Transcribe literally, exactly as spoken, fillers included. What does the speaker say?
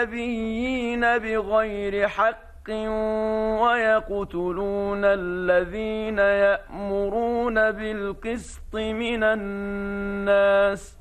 النبيين بغير حق ويقتلون الذين يأمرون بالقسط من الناس